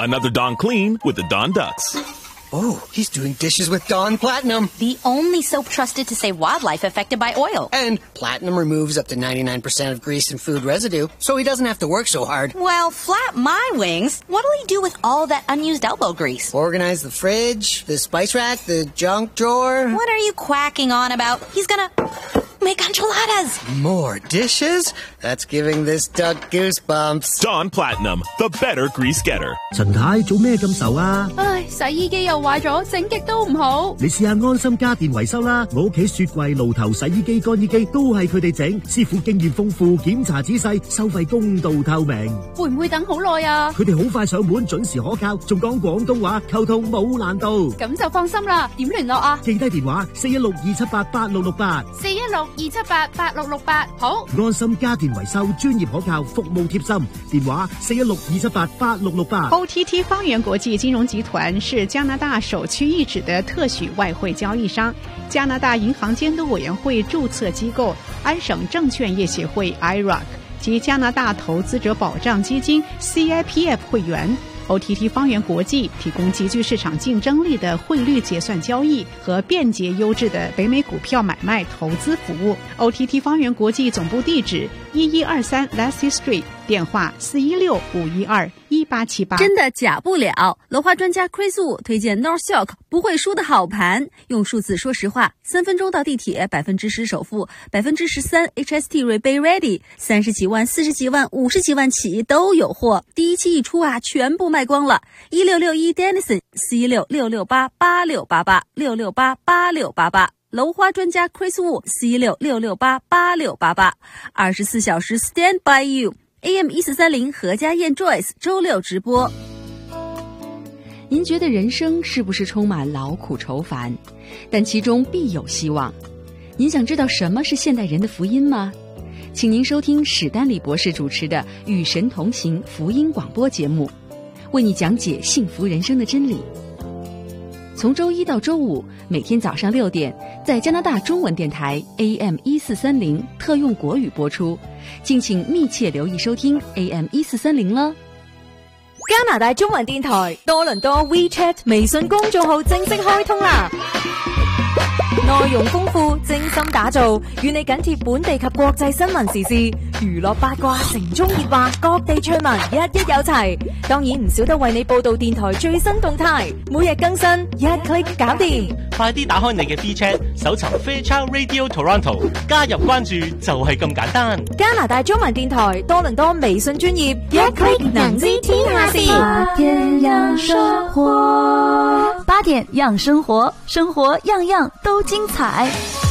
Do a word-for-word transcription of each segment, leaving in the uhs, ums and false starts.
Another Dawn clean with the Dawn Ducks. Oh, he's doing dishes with Dawn Platinum. The only soap trusted to save wildlife affected by oil. And Platinum removes up to ninety-nine percent of grease and food residue, so he doesn't have to work so hard. Well, flap my wings. What'll he do with all that unused elbow grease? Organize the fridge, the spice rack, the junk drawer. What are you quacking on about? He's gonna make enchiladas. More dishes? That's giving this duck goosebumps. Dawn Platinum, the better grease getter. 陳太做咩咁愁啊？ 唉，洗衣機又壞咗，整極都唔好。 你試下安心家電維修啦，我屋企雪櫃、爐頭、洗衣機、乾衣機都係佢哋整，師傅經驗豐富，檢查仔細，收費公道透明。 會唔會等好耐啊？ 佢哋好快上門，準時可靠，仲講廣東話，溝通冇難度。 咁就放心啦。點聯絡啊？ 記低電話四一六二七八八六六八， 四一六二七八八六六八。好， 安心家電維修，專業可靠，服務貼心。電話四一六二七八八六六八。 O T T 方圆国际金融集团是加拿大首屈一指的特许外汇交易商，加拿大银行监督委员会注册机构，安省证券业协会 I R A C 及加拿大投资者保障基金 C I P F 会员。O T T 方圆国际提供极具市场竞争力的汇率结算交易和便捷优质的北美股票买卖投资服务。O T T 方圆国际总部地址一一二三 Lassie Street， 电话四一六五一二一八七八。 真的假不了，楼花专家 Chris Wu 推荐 North York 不会输的好盘，用数字说实话，三分钟到地铁，百分之十首付，百分之十三 H S T rebate ready， 三十几万、四十几万、五十几万起都有货。第一期一出啊，全部卖光了。一六六一 Dennison 四一六六六八八六八八六六八八六八八。楼花专家 Chris Wu 四一六六六八八六八八，二十四小时 Stand by you。A M 一四三零何家燕 Joyce 周六直播。您觉得人生是不是充满劳苦愁烦？但其中必有希望。您想知道什么是现代人的福音吗？请您收听史丹利博士主持的《与神同行》福音广播节目，为你讲解幸福人生的真理。从周一到周五，每天早上六点，在加拿大中文电台 A M 一四三零特用国語播出，敬請密切留意收聽 A M 一四三零啦。 加拿大中文電台多倫多 WeChat 微信公眾號正式開通啦！內容豐富，精心打造，與你緊貼本地及國際新聞時事、娛樂八卦、城中熱話、各地趣聞，一一有齊。當然唔少得為你報道電台最新動態，每日更新，一 click 搞掂。 快啲打開你嘅 WeChat，搜尋 Fairchild Radio Toronto， 加入關注就係咁簡單。 加拿大中文電台多倫多微信專頁，一 click 能知天下事。 八點讓生活，八點讓生活，生活樣樣都精彩。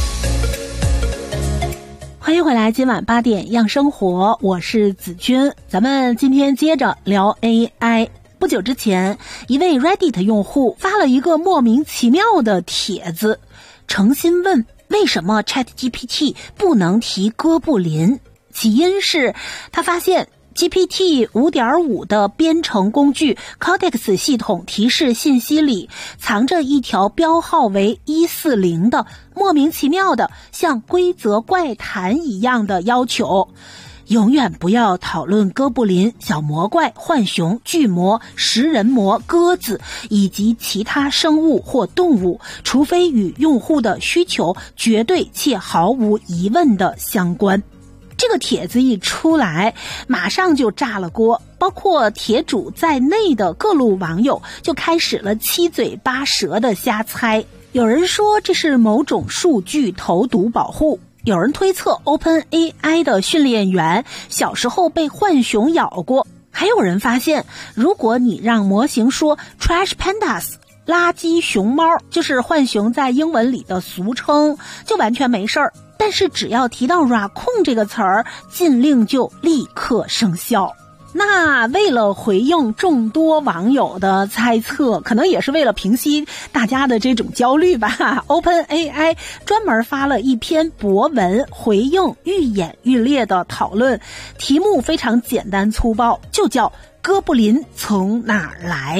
欢迎回来，今晚八点样生活，我是子君。咱们今天接着聊 A I。不久之前，一位 Reddit 用户发了一个莫名其妙的帖子，诚心问为什么 ChatGPT 不能提哥布林。起因是他发现G P T 五点五 的编程工具 Codex 系统提示信息里藏着一条标号为一四零的莫名其妙的像规则怪谈一样的要求，永远不要讨论哥布林、小魔怪、浣熊、巨魔、食人魔、鸽子以及其他生物或动物，除非与用户的需求绝对且毫无疑问的相关。这个帖子一出来，马上就炸了锅，包括帖主在内的各路网友就开始了七嘴八舌的瞎猜。有人说这是某种数据投毒保护，有人推测 OpenAI 的训练员小时候被浣熊咬过，还有人发现如果你让模型说 Trash Pandas 垃圾熊猫，就是浣熊在英文里的俗称，就完全没事儿。但是只要提到 raccoon 这个词儿，禁令就立刻生效。那为了回应众多网友的猜测，可能也是为了平息大家的这种焦虑吧， OpenAI 专门发了一篇博文回应愈演愈烈的讨论，题目非常简单粗暴，就叫哥布林从哪儿来。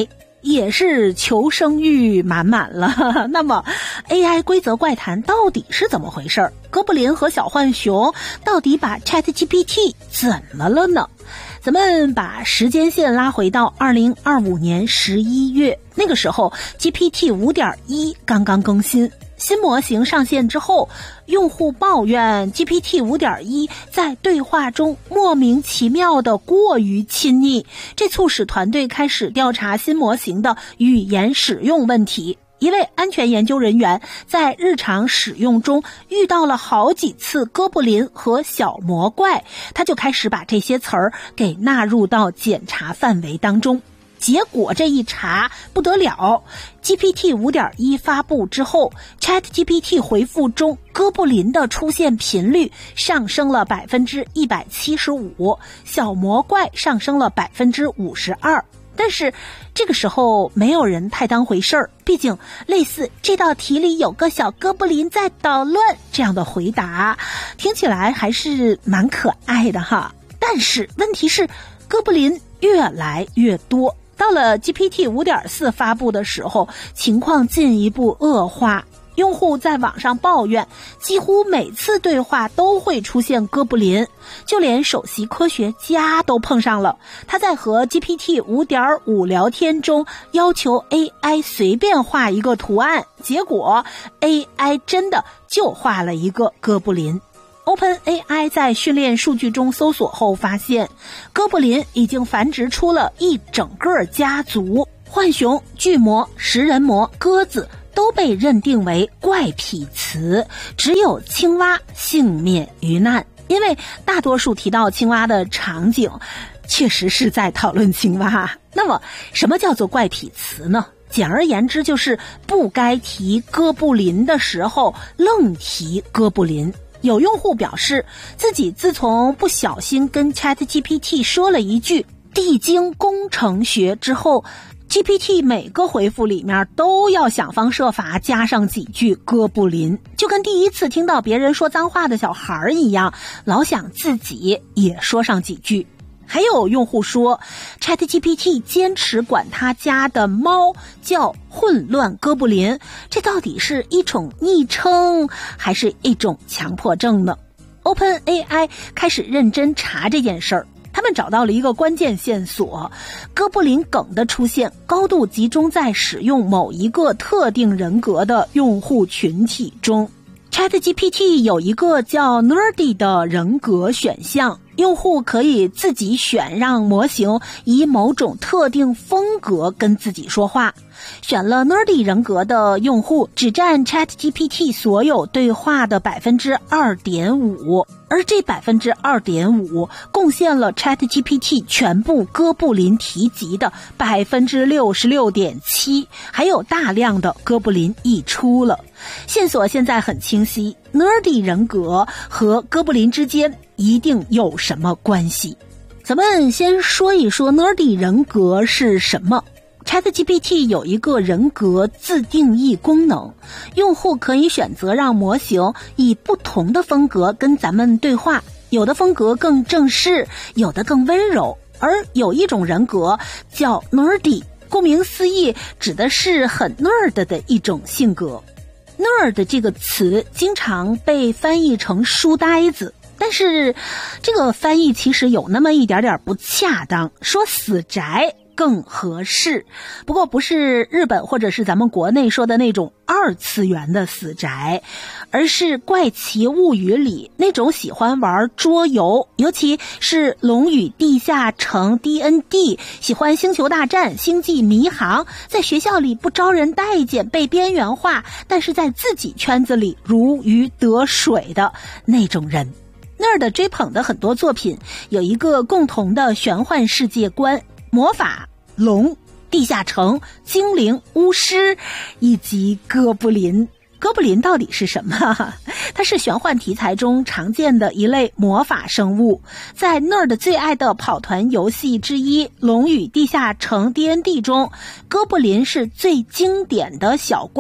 也是求生欲满满了。那么 A I 规则怪谈到底是怎么回事？哥布林和小浣熊到底把 ChatGPT 怎么了呢？咱们把时间线拉回到二零二五年十一月，那个时候 G P T 五点一 刚刚更新，新模型上线之后，用户抱怨 G P T 五点一 在对话中莫名其妙的过于亲昵，这促使团队开始调查新模型的语言使用问题。一位安全研究人员在日常使用中遇到了好几次哥布林和小魔怪，他就开始把这些词儿给纳入到检查范围当中。结果这一查不得了， G P T 五点一 发布之后， ChatGPT 回复中哥布林的出现频率上升了 百分之一百七十五， 小魔怪上升了 百分之五十二。但是这个时候没有人太当回事儿，毕竟类似这道题里有个小哥布林在捣乱这样的回答听起来还是蛮可爱的哈。但是问题是哥布林越来越多，到了 G P T 五点四 发布的时候，情况进一步恶化。用户在网上抱怨，几乎每次对话都会出现哥布林，就连首席科学家都碰上了。他在和 G P T 五点五 聊天中要求 A I 随便画一个图案，结果 A I 真的就画了一个哥布林。OpenAI 在训练数据中搜索后发现，哥布林已经繁殖出了一整个家族，浣熊、巨魔、食人魔、鸽子都被认定为怪痞词，只有青蛙幸免于难。因为大多数提到青蛙的场景确实是在讨论青蛙。那么什么叫做怪痞词呢？简而言之，就是不该提哥布林的时候愣提哥布林。有用户表示，自己自从不小心跟 ChatGPT 说了一句地精工程学之后， G P T 每个回复里面都要想方设法加上几句哥布林，就跟第一次听到别人说脏话的小孩一样，老想自己也说上几句。还有用户说 ChatGPT 坚持管他家的猫叫混乱哥布林，这到底是一种昵称还是一种强迫症呢？ OpenAI 开始认真查这件事儿，他们找到了一个关键线索，哥布林梗的出现高度集中在使用某一个特定人格的用户群体中。 ChatGPT 有一个叫 Nerdy 的人格选项，用户可以自己选让模型以某种特定风格跟自己说话。选了 Nerdy 人格的用户只占 ChatGPT 所有对话的 百分之二点五， 而这 百分之二点五 贡献了 ChatGPT 全部哥布林提及的 百分之六十六点七， 还有大量的哥布林溢出了。线索现在很清晰， Nerdy 人格和哥布林之间一定有什么关系。咱们先说一说 Nerdy 人格是什么。ChatGPT 有一个人格自定义功能，用户可以选择让模型以不同的风格跟咱们对话，有的风格更正式，有的更温柔。而有一种人格叫 Nerdy， 顾名思义指的是很 nerd 的一种性格。 nerd 这个词经常被翻译成书呆子，但是这个翻译其实有那么一点点不恰当，说死宅更合适。不过不是日本或者是咱们国内说的那种二次元的死宅，而是怪奇物语里那种喜欢玩桌游，尤其是龙与地下城 D N D， 喜欢星球大战、星际迷航，在学校里不招人待见，被边缘化，但是在自己圈子里如鱼得水的那种人。那儿的追捧的很多作品有一个共同的玄幻世界观，魔法、龙、地下城、精灵、巫师以及哥布林。哥布林到底是什么？它是玄幻题材中常见的一类魔法生物。在 Nerd 最爱的跑团游戏之一《龙与地下城 D N D》中，哥布林是最经典的小怪。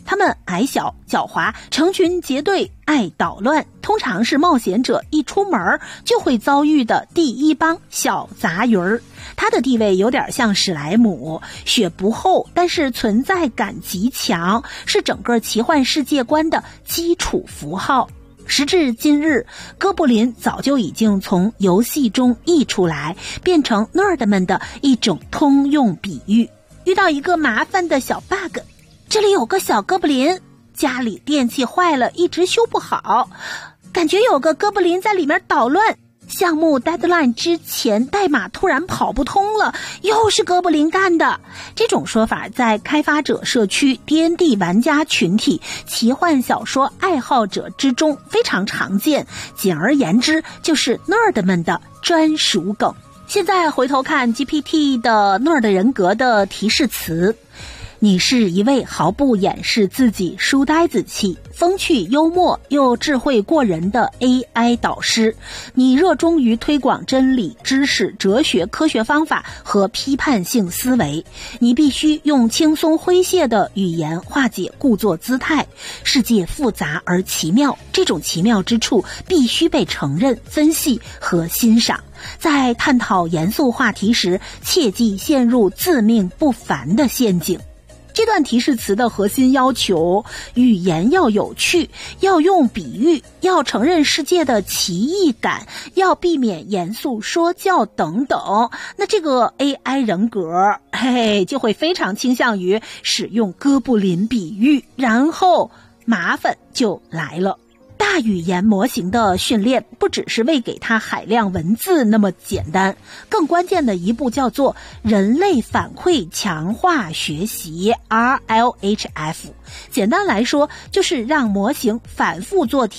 他们矮小狡猾，成群结队，爱捣乱，通常是冒险者一出门就会遭遇的第一帮小杂鱼儿。他的地位有点像史莱姆，血不厚，但是存在感极强，是整个奇幻世界观的基础符号。时至今日，哥布林早就已经从游戏中溢出来，变成 nerd 们的一种通用比喻。遇到一个麻烦的小 bug， 这里有个小哥布林，家里电器坏了一直修不好，感觉有个哥布林在里面捣乱，项目 deadline 之前代码突然跑不通了，又是哥布林干的。这种说法在开发者社区、D and D 玩家群体、奇幻小说爱好者之中非常常见，简而言之就是 nerd 们的专属梗。现在回头看 G P T 的 nerd 人格的提示词，你是一位毫不掩饰自己书呆子气、风趣幽默又智慧过人的 A I 导师。你热衷于推广真理、知识、哲学、科学方法和批判性思维。你必须用轻松诙谐的语言化解故作姿态。世界复杂而奇妙，这种奇妙之处必须被承认、分析和欣赏。在探讨严肃话题时，切忌陷入自命不凡的陷阱。这段提示词的核心要求，语言要有趣，要用比喻，要承认世界的奇异感，要避免严肃说教等等。那这个 A I 人格，嘿嘿，就会非常倾向于使用哥布林比喻，然后麻烦就来了。大语言模型的训练不只是为给它海量文字那么简单，更关键的一步叫做人类反馈强化学习 R L H F。 简单来说，就是让模型反复做题